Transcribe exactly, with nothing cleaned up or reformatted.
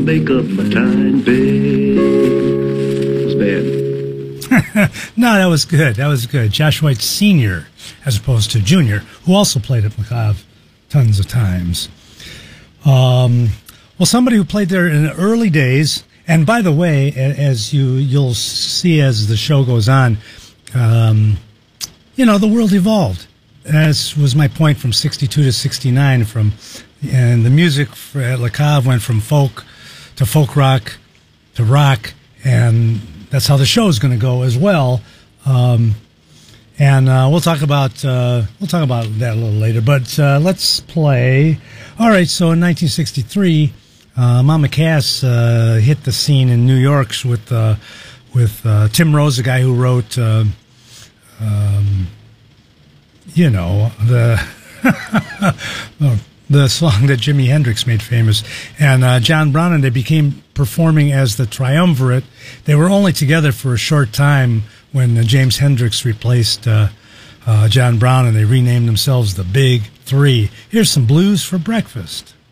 make up my time bed. It was bad. No, that was good. That was good. Josh White Senior, as opposed to Junior, who also played at McLeod tons of times. Um, well, somebody who played there in the early days, and by the way, as you, you'll see as the show goes on, um, you know, the world evolved. As was my point from sixty-two to sixty-nine, from, and the music at Le Cave went from folk to folk rock to rock, and that's how the show is going to go as well. Um, and uh, we'll talk about uh, we'll talk about that a little later. But uh, let's play. All right. So in nineteen sixty-three, uh, Mama Cass uh, hit the scene in New York with uh, with uh, Tim Rose, the guy who wrote, uh, um, you know, the the song that Jimi Hendrix made famous, and uh, John Brown, and they became performing as the Triumvirate. They were only together for a short time when uh, James Hendrix replaced uh, uh, John Brown, and they renamed themselves the Big Three. Here's some blues for breakfast.